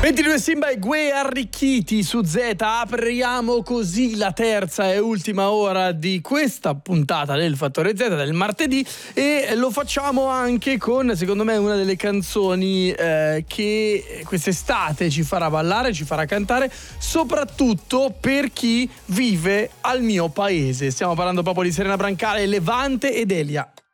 22 Simba e Gue arricchiti su Z. Apriamo così la terza e ultima ora di questa puntata del Fattore Z del martedì, e lo facciamo anche con, secondo me, una delle canzoni che quest'estate ci farà ballare, ci farà cantare, soprattutto per chi vive al mio paese. Stiamo parlando proprio di Serena Brancale, Levante ed Elia.